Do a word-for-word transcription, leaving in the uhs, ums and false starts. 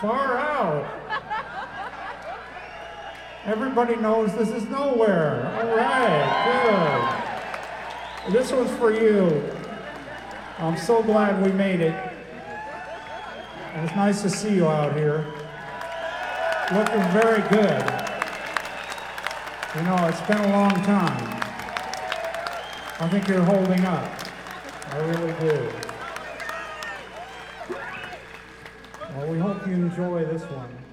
Far out. Everybody knows this is nowhere. All right, good. This one's for you. I'm so glad we made it. And it's nice to see you out here. Looking very good. You know, it's been a long time. I think you're holding up. I really do. Well, we hope you enjoy this one.